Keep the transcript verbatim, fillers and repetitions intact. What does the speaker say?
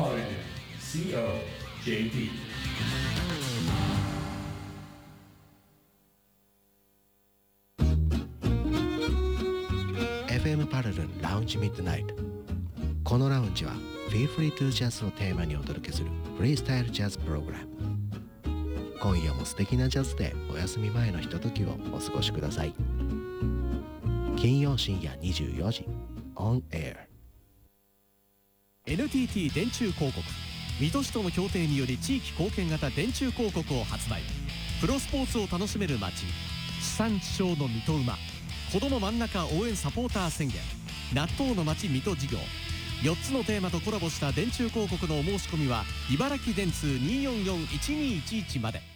Intelligent シーオージェーティーエフエム パラルンラウンジミッドナイト。このラウンジは Feel Free to Jazz をテーマにお届けするフリースタイルジャズプログラム。今夜も素敵なジャズでお休み前のひとときをお過ごしください。金曜深夜にじゅうよじ On Air。 エヌティーティー 電柱広告、水戸市との協定により地域貢献型電柱広告を発売。プロスポーツを楽しめる街、地産地消の水戸馬、子ども真ん中応援サポーター宣言、納豆の街水戸事業、よっつのテーマとコラボした電柱広告のお申し込みは茨城電通 にーよんよんいちにーいちいち まで。